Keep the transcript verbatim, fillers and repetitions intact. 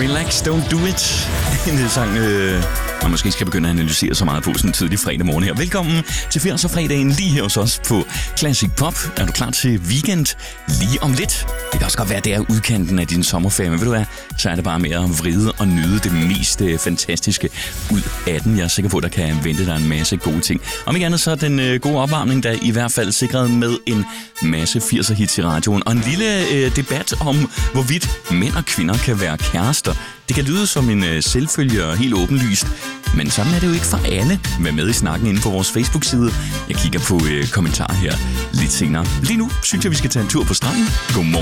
Relax, don't do it. En sang, øh, man måske skal begynde at analysere så meget på sådan en tidlig fredag morgen her. Velkommen til firser-fredagen lige her hos os på Classic Pop. Er du klar til weekend lige om lidt? Det kan også godt være, det er udkanten af din sommerferie, men ved du hvad, så er det bare med at vride og nyde det mest øh, fantastiske ud af den. Jeg er sikker på, at der kan vente dig en masse gode ting. Om ikke andet så er den øh, gode opvarmning, der i hvert fald sikret med en masse firser-hits i radioen. Og en lille øh, debat om, hvorvidt mænd og kvinder kan være kærester. Det kan lyde som en øh, selvfølge og helt åbenlyst, men sådan er det jo ikke for alle. Vær med i snakken inde på vores Facebook-side. Jeg kigger på øh, kommentarer her lidt senere. Lige nu synes jeg, vi skal tage en tur på stranden. Godmorgen.